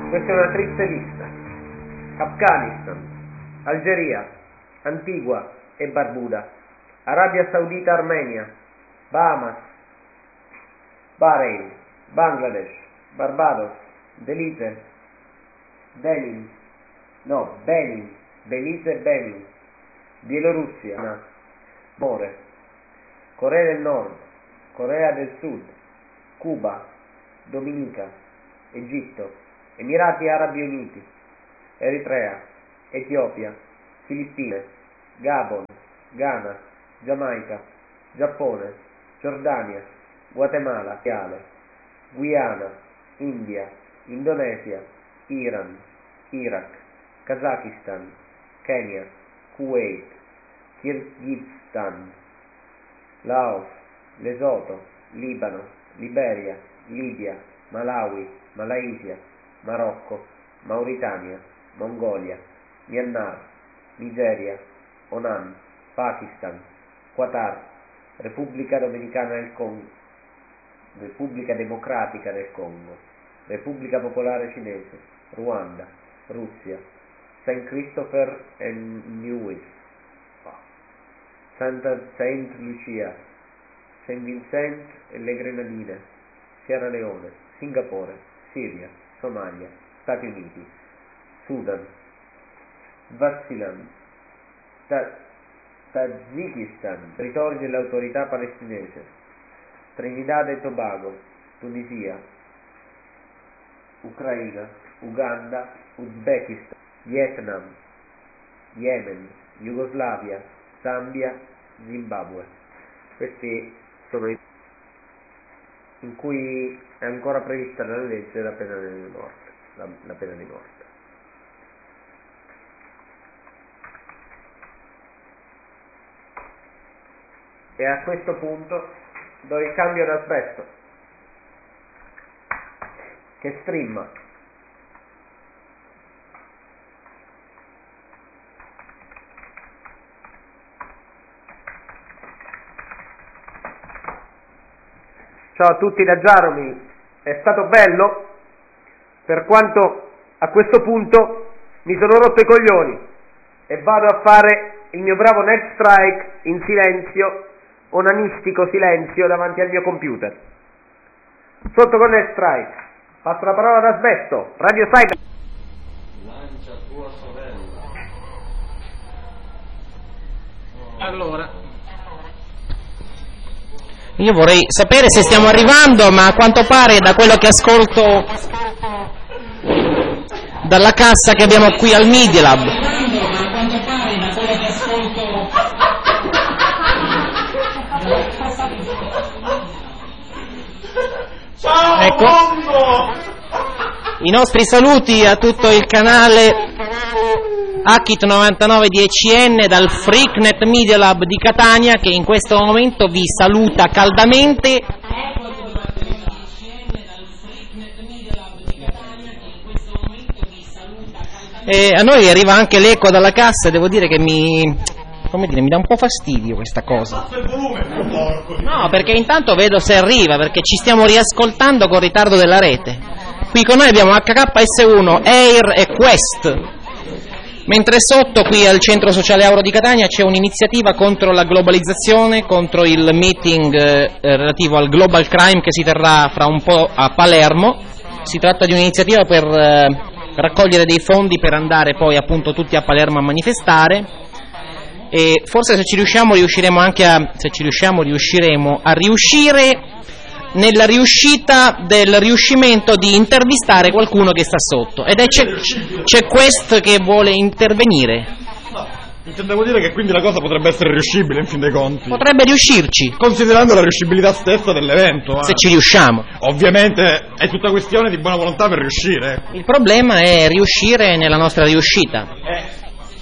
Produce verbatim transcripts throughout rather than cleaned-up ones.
Questa è una triste lista. Afghanistan, Algeria, Antigua e Barbuda, Arabia Saudita, Armenia, Bahamas, Bahrain, Bangladesh, Barbados, Belize, Benin, no, Benin, Belize e Benin, Bielorussia, More, Corea del Nord, Corea del Sud, Cuba, Dominica, Egitto, Emirati Arabi Uniti, Eritrea, Etiopia, Filippine, Gabon, Ghana, Giamaica, Giappone, Giordania, Guatemala, Guyana, India, Indonesia, Iran, Iraq, Kazakistan, Kenya, Kuwait, Kirghizistan, Laos, Lesotho, Libano, Liberia, Libia, Malawi, Malaysia, Marocco, Mauritania, Mongolia, Myanmar, Nigeria, Oman, Pakistan, Qatar, Repubblica Dominicana del Congo, Repubblica Democratica del Congo, Repubblica Popolare Cinese, Ruanda, Russia, Saint Christopher and Nevis, Santa Saint Lucia, Saint Vincent e le Grenadine, Sierra Leone, Singapore, Siria, Somalia, Stati Uniti, Sudan, Swaziland, Ta- Tagikistan, territori dell'autorità palestinese, Trinidad e Tobago, Tunisia, Ucraina, Uganda, Uzbekistan, Vietnam, Yemen, Jugoslavia, Zambia, Zimbabwe. Questi sono i in cui è ancora prevista dalla legge la pena di morte, la, la pena di morte. E a questo punto do il cambio d'aspesto che strimma. Ciao a tutti da Jaromil, è stato bello per quanto a questo punto mi sono rotto i coglioni e vado a fare il mio bravo net strike in silenzio, onanistico silenzio davanti al mio computer. Sotto con net strike, passo la parola ad Asbesto, Radio Cyber. Lancia tua sorella. Allora, io vorrei sapere se stiamo arrivando, ma a quanto pare da quello che ascolto dalla cassa che abbiamo qui al Media Lab. Ecco, i nostri saluti a tutto il canale H I T novantanove dieci N dal Freaknet Media Lab di Catania, che in questo momento vi saluta caldamente. E a noi arriva anche l'eco dalla cassa, devo dire che mi, come dire, mi dà un po' fastidio questa cosa. No, perché intanto vedo se arriva, perché ci stiamo riascoltando con ritardo della rete. Qui con noi abbiamo H K S uno, Air e Quest. Mentre sotto, qui al Centro Sociale Auro di Catania, c'è un'iniziativa contro la globalizzazione, contro il meeting eh, relativo al global crime che si terrà fra un po' a Palermo. Si tratta di un'iniziativa per eh, raccogliere dei fondi per andare poi appunto tutti a Palermo a manifestare, e forse se ci riusciamo riusciremo anche a, se ci riusciamo riusciremo a riuscire nella riuscita del riuscimento di intervistare qualcuno che sta sotto, ed è c'è, c'è Quest che vuole intervenire. No, intendevo dire che quindi la cosa potrebbe essere riuscibile in fin dei conti. Potrebbe riuscirci, considerando la riuscibilità stessa dell'evento. Se eh. ci riusciamo. Ovviamente è tutta questione di buona volontà per riuscire. Il problema è riuscire nella nostra riuscita. Eh.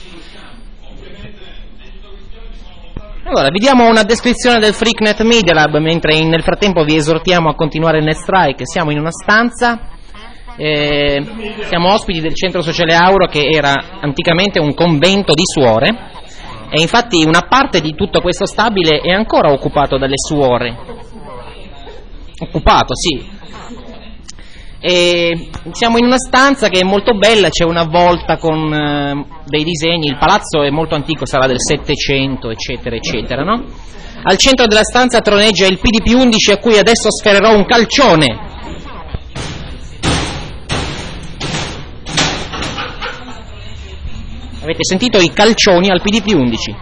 Allora, vi diamo una descrizione del Freaknet Media Lab, mentre nel frattempo vi esortiamo a continuare il Net Strike. Siamo in una stanza, eh, siamo ospiti del Centro Sociale Auro, che era anticamente un convento di suore, e infatti una parte di tutto questo stabile è ancora occupato dalle suore. Occupato, sì. E siamo in una stanza che è molto bella, c'è una volta con eh, dei disegni, il palazzo è molto antico, sarà del settecento, eccetera, eccetera, no? Al centro della stanza troneggia il P D P undici a cui adesso sfererò un calcione. Avete sentito i calcioni al P D P undici?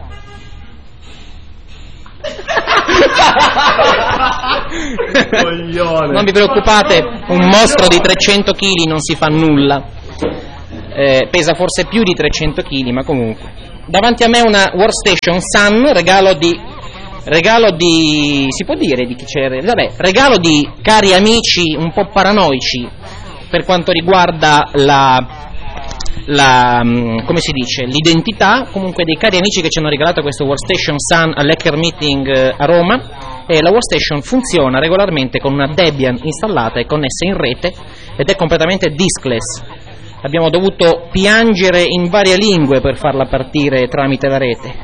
Non vi preoccupate, un mostro di trecento chili non si fa nulla, eh, pesa forse più di trecento chili, ma comunque. Davanti a me una Workstation Sun, regalo di, regalo di, si può dire di chi c'era? Vabbè, regalo di cari amici un po' paranoici per quanto riguarda la, la come si dice, l'identità, comunque dei cari amici che ci hanno regalato questo Workstation Sun all'Hacker Meeting a Roma. E la Workstation funziona regolarmente con una Debian installata e connessa in rete ed è completamente diskless. Abbiamo dovuto piangere in varie lingue per farla partire tramite la rete.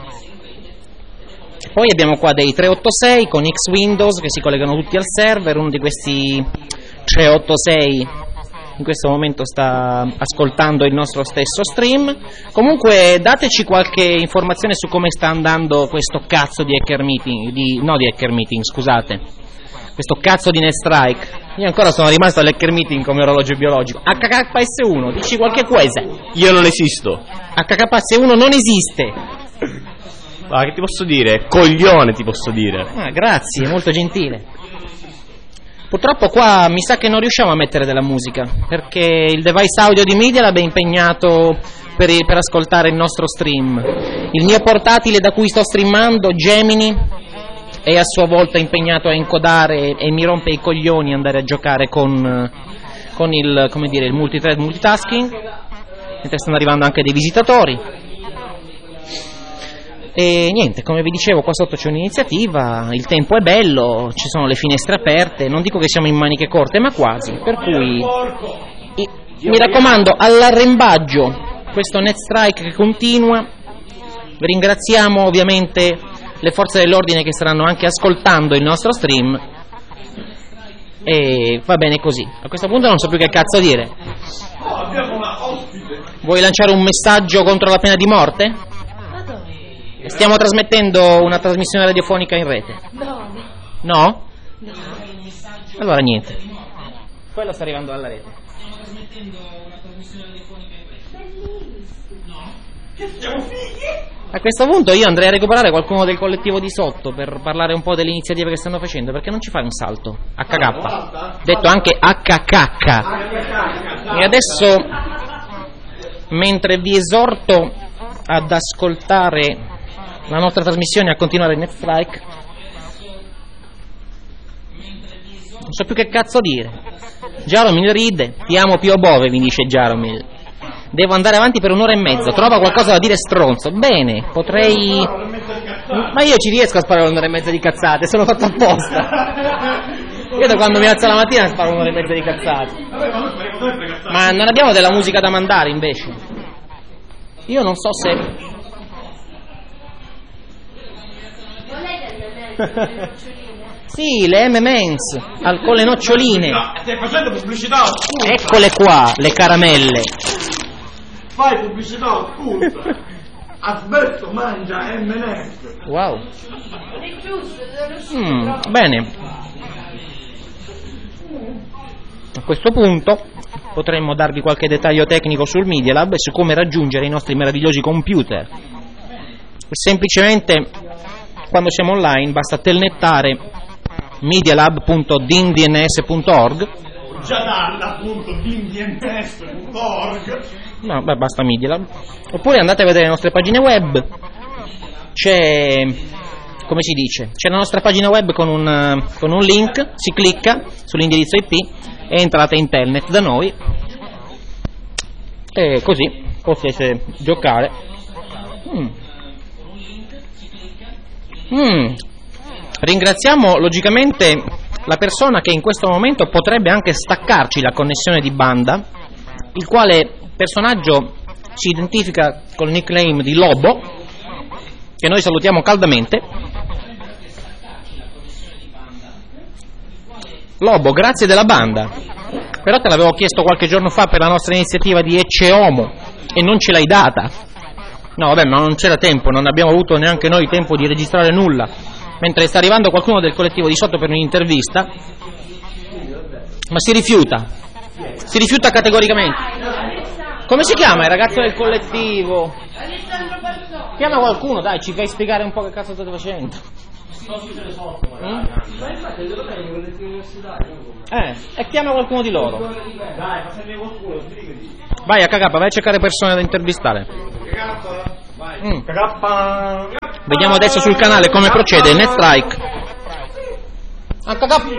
Poi abbiamo qua dei trecentoottantasei con X Windows che si collegano tutti al server. Uno di questi trecentoottantasei in questo momento sta ascoltando il nostro stesso stream. Comunque dateci qualche informazione su come sta andando questo cazzo di hacker meeting, di, no di hacker meeting, scusate, questo cazzo di NetStrike. Io ancora sono rimasto all'hacker meeting come orologio biologico. H K S uno, dici qualche cosa? Io non esisto. H K S uno non esiste. Ma che ti posso dire? Coglione ti posso dire. Ah, grazie, molto gentile. Purtroppo qua mi sa che non riusciamo a mettere della musica, perché il device audio di Media è impegnato per, per ascoltare il nostro stream. Il mio portatile da cui sto streamando, Gemini, è a sua volta impegnato a encodare e mi rompe i coglioni andare a giocare con, con il, come dire, il multithread multitasking, mentre stanno arrivando anche dei visitatori. E niente, come vi dicevo, qua sotto c'è un'iniziativa, il tempo è bello, ci sono le finestre aperte, non dico che siamo in maniche corte, ma quasi, per cui i, mi raccomando, all'arrembaggio, questo NetStrike che continua. Ringraziamo ovviamente le forze dell'ordine che staranno anche ascoltando il nostro stream e va bene così. A questo punto non so più che cazzo dire. Vuoi lanciare un messaggio contro la pena di morte? Stiamo trasmettendo una trasmissione radiofonica in rete. No. No? No. Allora niente. Quello sta arrivando alla rete. Stiamo trasmettendo una trasmissione radiofonica in rete. No. Che siamo figli? A questo punto io andrei a recuperare qualcuno del collettivo di sotto per parlare un po' delle iniziative che stanno facendo, perché non ci fai un salto? H K. Detto anche H K. E adesso, mentre vi esorto ad ascoltare la nostra trasmissione, a continuare NetStrike, non so più che cazzo dire. Jaromil ride, ti amo più a bove, mi dice Jaromil. Devo andare avanti per un'ora e mezzo, trova qualcosa da dire stronzo. Bene, potrei... Ma io ci riesco a sparare un'ora e mezza di cazzate, sono fatto apposta. Io da quando mi alzo la mattina sparo un'ora e mezza di cazzate. Ma non abbiamo della musica da mandare invece? Io non so se... Sì, le emme and em's al, con le noccioline. Stai facendo pubblicità occulta. Eccole qua, le caramelle. Fai pubblicità occulta. Alberto mangia emme and em's. Wow. È giusto, Mm, bene. A questo punto potremmo darvi qualche dettaglio tecnico sul Media Lab e su come raggiungere i nostri meravigliosi computer. Semplicemente, quando siamo online, basta telnettare medialab punto din d n s punto org. Già dalla punto din d n s punto org. No, beh, basta Media Lab. Oppure andate a vedere le nostre pagine web. C'è, come si dice, c'è la nostra pagina web con un, con un link, si clicca sull'indirizzo I P e entrate in telnet da noi e così potete giocare. Mm. Mm. Ringraziamo logicamente la persona che in questo momento potrebbe anche staccarci la connessione di banda, il quale personaggio si identifica col nickname di Lobo, che noi salutiamo caldamente. Lobo, grazie della banda. Però te l'avevo chiesto qualche giorno fa per la nostra iniziativa di Ecce Homo e non ce l'hai data. No, vabbè, ma non c'era tempo, non abbiamo avuto neanche noi tempo di registrare nulla. Mentre sta arrivando qualcuno del collettivo di sotto per un'intervista, ma si rifiuta. Si rifiuta categoricamente. Come si chiama il ragazzo del collettivo? Chiama qualcuno, dai, ci fai spiegare un po' che cazzo state facendo. Mm? Eh, e chiama qualcuno di loro. Vai a K K, vai a cercare persone da intervistare. Mm. Vediamo adesso sul canale come procede Netstrike. A K K.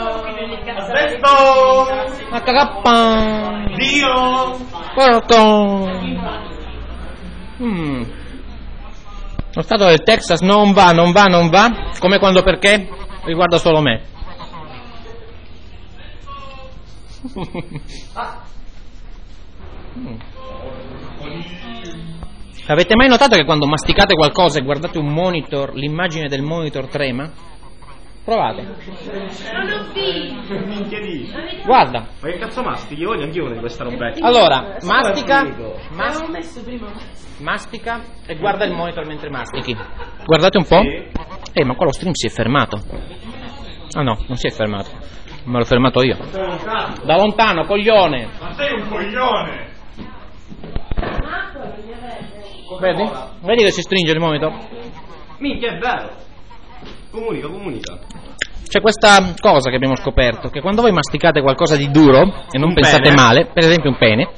A K K. Dio. Porco. Mm. Lo stato del Texas non va, non va, non va. Come quando perché? Riguarda solo me. mm. Avete mai notato che quando masticate qualcosa e guardate un monitor, l'immagine del monitor trema? Provate. Non ho visto. Minchia di. Guarda. Ma che cazzo mastichi? Io voglio anch'io di questa robetta. Allora, mastica, mas- L'avevo messo prima. mastica e guarda il monitor mentre mastichi. Guardate un po'. Sì. Eh, ma qua lo stream si è fermato. Ah no, non si è fermato. Me l'ho fermato io. Da lontano, coglione. Ma sei un coglione! Vedi? Vedi che si stringe il monitor? Minchia, è vero! Comunica, comunica. C'è questa cosa che abbiamo scoperto, che quando voi masticate qualcosa di duro e non Un pensate pene. male, per esempio un pene,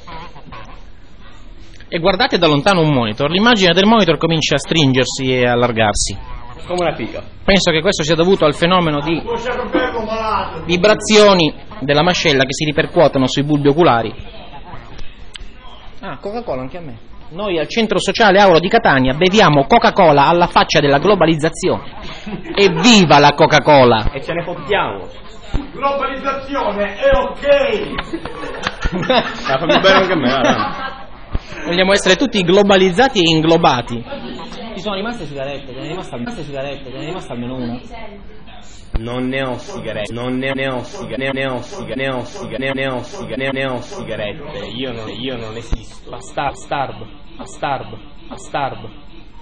e guardate da lontano un monitor, l'immagine del monitor comincia a stringersi e allargarsi. Come una figa. Penso che questo sia dovuto al fenomeno di vibrazioni della mascella che si ripercuotono sui bulbi oculari. Ah, Coca-Cola anche a me. Noi al Centro Sociale Auro di Catania beviamo Coca-Cola alla faccia della globalizzazione. Evviva la Coca-Cola! E ce ne fottiamo. Globalizzazione è ok! La fammi bene anche a me, guarda. Vogliamo essere tutti globalizzati e inglobati. Ci sono rimaste sigarette, te ne è rimasta, rimaste sigarette, te ne è rimasta almeno una. Non ne ho sigarette, non ne, ne ho sigarette, ne ho sigarette, ne ho sigarette, ne ho sigarette, ne ho sigarette. Io non, io non esisto. Bastardo, bastardo, bastardo, bastardo.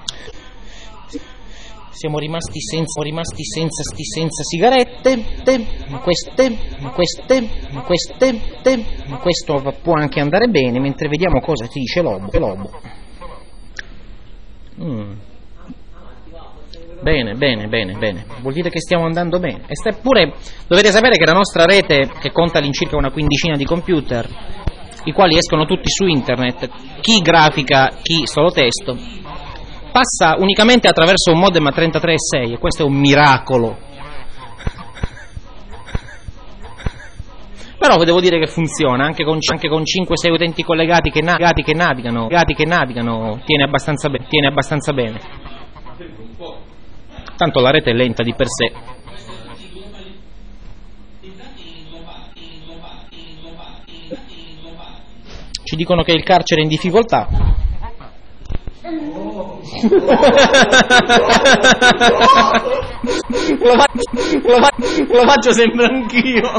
Siamo rimasti senza, rimasti senza, sti, senza sigarette, te, queste, queste, queste, te, questo può anche andare bene, mentre vediamo cosa ti dice Lobo. Lobo. Mm. Bene, bene, bene, bene. Vuol dire che stiamo andando bene. E sta pure, dovete sapere che la nostra rete, che conta all'incirca una quindicina di computer, i quali escono tutti su internet, chi grafica, chi solo testo, passa unicamente attraverso un modem a trentatré virgola sei e questo è un miracolo. Però devo dire che funziona, anche con, anche con cinque sei utenti collegati che, na- che navigano, che navigano, tiene abbastanza, be- tiene abbastanza bene. Tanto la rete è lenta di per sé. Ci dicono che il carcere è in difficoltà. lo, faccio, lo, faccio, lo faccio sempre anch'io.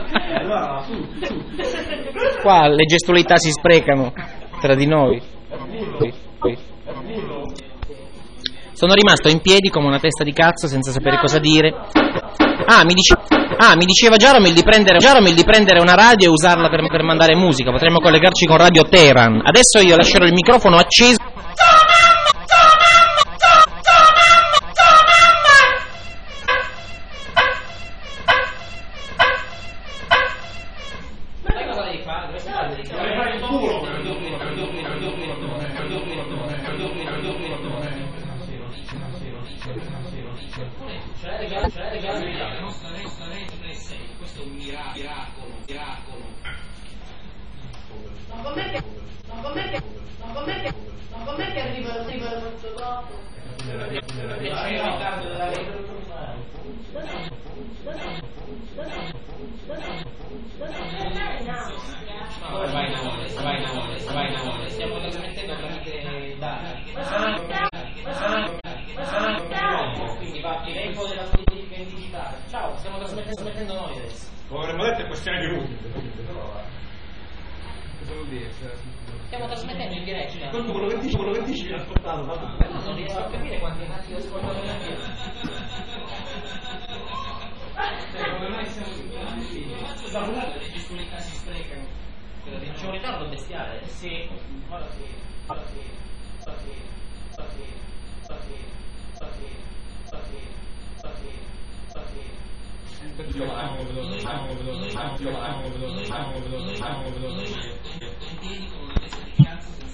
Qua le gestualità si sprecano tra di noi. Sono rimasto in piedi come una testa di cazzo senza sapere cosa dire. Ah, mi, dice... ah, mi diceva Jaromil di prendere... Jaromil di prendere una radio e usarla per, per mandare musica. Potremmo collegarci con Radio Teheran. Adesso io lascerò il microfono acceso. Avremmo detto è questione neanche utile. Cosa vuol dire? Stiamo trasmettendo in diretta. Quello quello che dici, quello che dici viene ascoltato. Non riesco a capire quanti attimi ho ascoltato nella vita. Secondo me siamo sicuramente. Le si sprecano. C'è un ritardo bestiale. Sì. Guarda qui. Guarda qui. Guarda qui. Guarda qui. Guarda qui. Guarda qui. Guarda qui. Guarda qui. Guarda qui. Facciamo veloce, facciamo veloce, facciamo veloce, facciamo veloce, facciamo veloce.